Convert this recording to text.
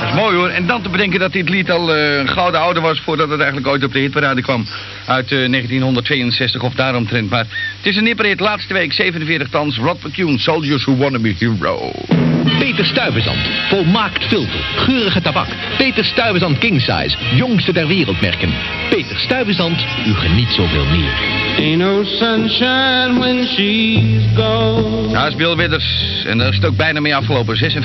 is mooi hoor. En dan te bedenken dat dit lied al een gouden oude was voordat het eigenlijk ooit op de hitparade kwam. Uit 1962 of daaromtrent. Maar het is een nipperhit, laatste week, 47 thans. Rod McCune, Soldiers Who Wanna Be Hero. Peter Stuyvesant, volmaakt filter, geurige tabak. Peter Stuyvesant King Size, jongste der wereldmerken. Peter Stuyvesant, u geniet zoveel meer. Ain't no sunshine when she's gone. Nou is Bill Withers. En daar is het ook bijna mee afgelopen. 46